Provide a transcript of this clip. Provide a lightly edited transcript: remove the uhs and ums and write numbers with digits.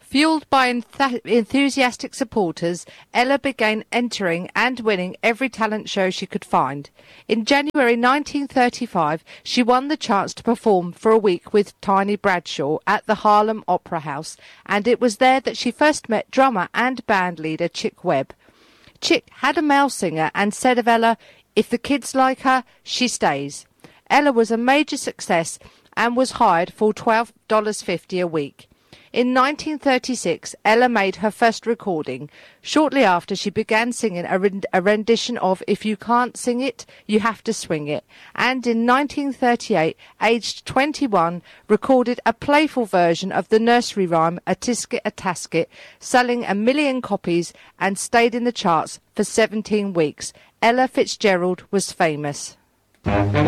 Fueled by enthusiastic supporters, Ella began entering and winning every talent show she could find. In January 1935, she won the chance to perform for a week with Tiny Bradshaw at the Harlem Opera House, and it was there that she first met drummer and band leader Chick Webb. Chick had a male singer and said of Ella, "If the kids like her, she stays." Ella was a major success and was hired for $12.50 a week. In 1936, Ella made her first recording. Shortly after, she began singing a rendition of If You Can't Sing It, You Have to Swing It, and in 1938, aged 21, recorded a playful version of the nursery rhyme A Tisket a Tasket, selling 1 million copies and stayed in the charts for 17 weeks. Ella Fitzgerald was famous.